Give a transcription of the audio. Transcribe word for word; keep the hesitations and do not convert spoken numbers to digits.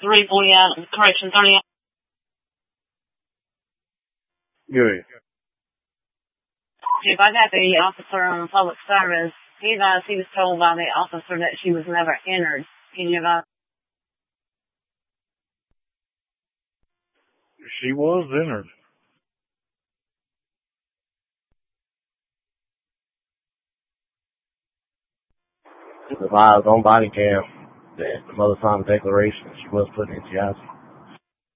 three forty out, correction, thirty out. Good. If I got the officer on public service, he advised he was told by the officer that she was never entered. Can you advise? She was entered. Advised on body cam that the mother signed the declaration she was put in N C I C.